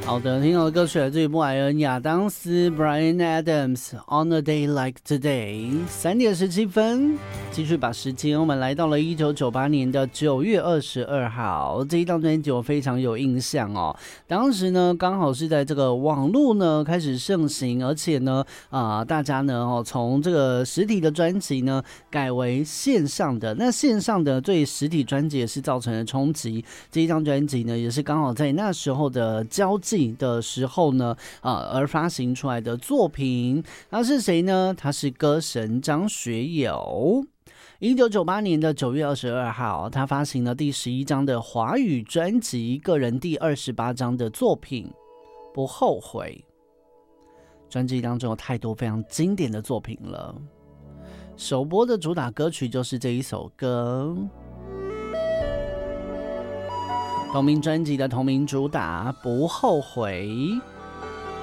好的，听到的歌曲来自于布莱恩·亚当斯 （Bryan Adams）。On a day like today， 3点17分，继续把时间，我们来到了1998年的9月22号。这一张专辑我非常有印象哦。当时呢，刚好是在这个网络呢开始盛行，而且呢，大家呢从这个实体的专辑呢改为线上的。那线上的对实体专辑也是造成了冲击。这一张专辑呢，也是刚好在那时候的交际的时候呢，而发行出来的作品。他是谁呢？他是歌神张学友。1998年的9月22号，他发行了第11张的华语专辑，个人第28张的作品《不后悔》。专辑当中有太多非常经典的作品了，首播的主打歌曲就是这一首歌。同名专辑的同名主打《不后悔》。